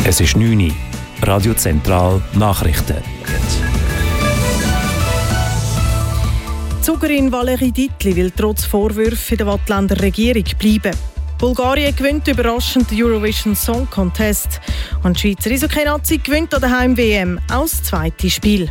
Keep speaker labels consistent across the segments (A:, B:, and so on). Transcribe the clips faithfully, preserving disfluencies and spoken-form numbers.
A: Es ist neun Uhr. Radio Zentral Nachrichten.
B: Die Zugerin Valerie Dietli will trotz Vorwürfen der Wattländer Regierung bleiben. Bulgarien gewinnt überraschend den Eurovision Song Contest. Und die Schweizer Eishockey-Nazi gewinnt an der Heim-W M auch das zweite Spiel.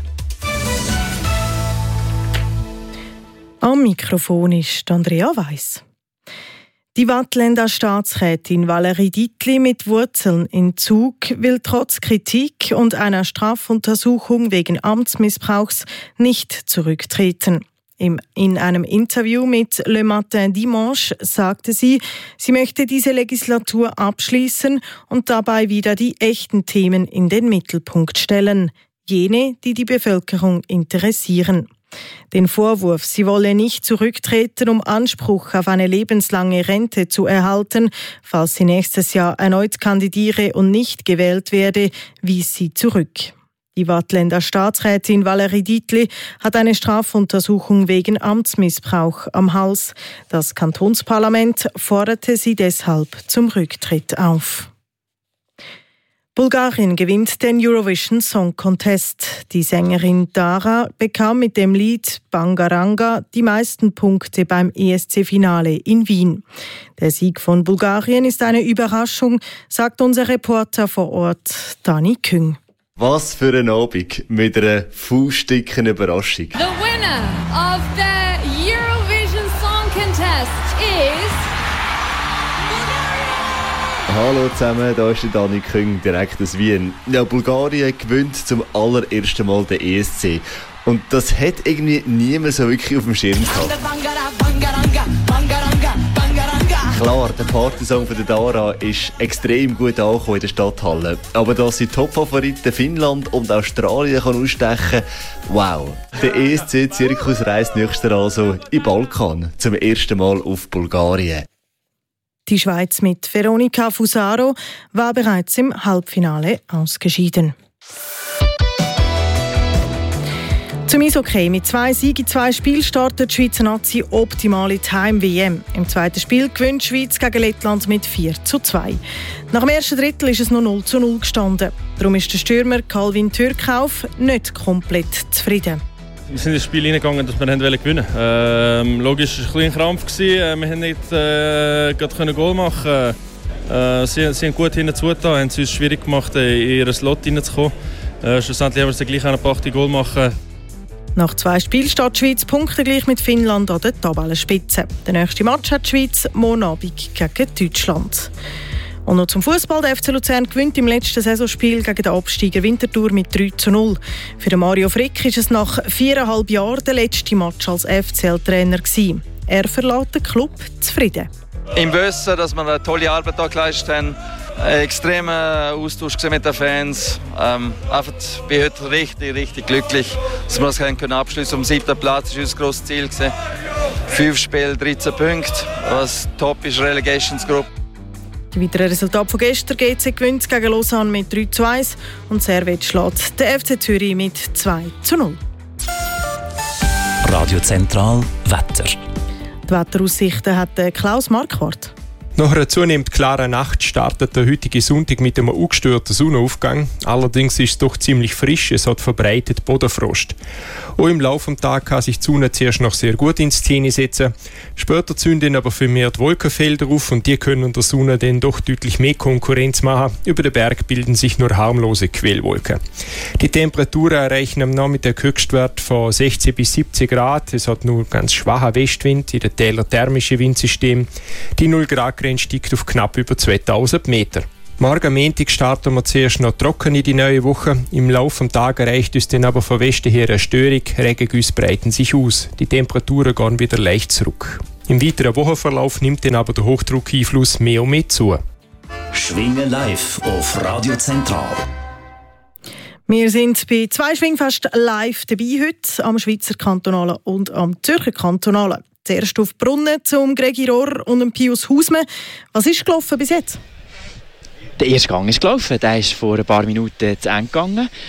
B: Am Mikrofon ist Andrea Weiss. Die Wattländer Staatsrätin Valerie Dietli mit Wurzeln in Zug will trotz Kritik und einer Strafuntersuchung wegen Amtsmissbrauchs nicht zurücktreten. In einem Interview mit Le Matin Dimanche sagte sie, sie möchte diese Legislatur abschließen und dabei wieder die echten Themen in den Mittelpunkt stellen. Jene, die die Bevölkerung interessieren. Den Vorwurf, sie wolle nicht zurücktreten, um Anspruch auf eine lebenslange Rente zu erhalten, falls sie nächstes Jahr erneut kandidiere und nicht gewählt werde, wies sie zurück. Die Wattländer Staatsrätin Valerie Dietli hat eine Strafuntersuchung wegen Amtsmissbrauch am Hals. Das Kantonsparlament forderte sie deshalb zum Rücktritt auf. Bulgarien gewinnt den Eurovision Song Contest. Die Sängerin Dara bekam mit dem Lied Bangaranga die meisten Punkte beim E S C-Finale in Wien. Der Sieg von Bulgarien ist eine Überraschung, sagt unser Reporter vor Ort, Dani Küng.
C: Was für ein Abend mit einer faustdicken Überraschung.
D: The winner of the Eurovision Song Contest is...
C: Hallo zusammen, da ist der Dani Küng, direkt aus Wien. Ja, Bulgarien gewinnt zum allerersten Mal den E S C. Und das hat irgendwie niemand so wirklich auf dem Schirm gehabt. Klar, der Partysong von der Dara ist extrem gut angekommen in der Stadthalle. Aber dass sie Topfavoriten Finnland und Australien kann ausstechen, wow. Der E S C-Zirkus reist nächstes Jahr also in den Balkan, zum ersten Mal auf Bulgarien.
B: Die Schweiz mit Veronica Fusaro war bereits im Halbfinale ausgeschieden. Zum Eishockey. Mit zwei Siegen, zwei Spielen startet die Schweizer Nazi optimal in die Heim-W M. Im zweiten Spiel gewinnt die Schweiz gegen Lettland mit vier zu zwei. Nach dem ersten Drittel ist es noch null zu null gestanden. Darum ist der Stürmer Calvin Türkauf nicht komplett zufrieden.
E: Wir sind ins Spiel reingegangen, dass wir gewinnen wollten. Ähm, logisch war es ein bisschen Krampf. Wir konnten nicht äh, gerade Goal machen. Äh, sie, sie haben gut hinzugetan, haben es uns schwierig gemacht, in ihren Slot hineinzukommen. Äh, schlussendlich haben wir es dann gleich gebracht, die Goal machen.
B: Nach zwei Spielen steht die Schweiz punktgleich mit Finnland an der Tabellenspitze. Der nächste Match hat die Schweiz morgen Abend gegen Deutschland. Und noch zum Fußball. Der F C Luzern gewinnt im letzten Saisonspiel gegen den Absteiger Winterthur mit drei zu null. Für Mario Frick ist es nach viereinhalb Jahren der letzte Match als F C L-Trainer gewesen. Er verlässt den Club zufrieden.
F: Im Wissen, dass wir eine tolle Arbeit hier geleistet haben, einen extremen Austausch mit den Fans. Ähm, einfach, ich bin heute richtig, richtig glücklich, dass wir das können abschließen. Am siebten Platz war unser grosses Ziel. Fünf Spiele, dreizehn Punkte. Was top ist, Relegationsgruppe.
B: Die weiteren Resultate von gestern: G C gewinnt gegen Lausanne mit drei zu eins und Servet schlägt den F C Zürich mit zwei zu null.
A: Radio Zentral Wetter.
B: Die Wetteraussichten hat Klaus Marquardt.
G: Nach einer zunehmend klaren Nacht startet der heutige Sonntag mit einem ungestörten Sonnenaufgang. Allerdings ist es doch ziemlich frisch, es hat verbreitet Bodenfrost. Auch im Laufe des Tages kann sich die Sonne zuerst noch sehr gut in Szene setzen. Später zünden aber vermehrt Wolkenfelder auf und die können der Sonne dann doch deutlich mehr Konkurrenz machen. Über den Berg bilden sich nur harmlose Quellwolken. Die Temperaturen erreichen am Nachmittag Höchstwert von sechzehn bis siebzehn Grad. Es hat nur ganz schwacher Westwind, in den Tälern thermische Windsystem. Die null Grad Grenze steigt auf knapp über zweitausend Meter. Morgen am Montag starten wir zuerst noch trocken in die neue Woche. Im Laufe des Tages erreicht uns dann aber von Westen her eine Störung. Regengüsse breiten sich aus. Die Temperaturen gehen wieder leicht zurück. Im weiteren Wochenverlauf nimmt dann aber der Hochdruckeinfluss mehr und mehr zu.
A: Schwingen live auf Radio Zentral.
B: Wir sind bei zwei Schwingfest live dabei heute, am Schweizer Kantonalen und am Zürcher Kantonalen. Zuerst auf Brunnen zum Gregi Rohr und dem Pius Hausmann. Was ist gelaufen bis jetzt?
H: Der erste Gang ist gelaufen, der ist vor ein paar Minuten zu Ende gegangen.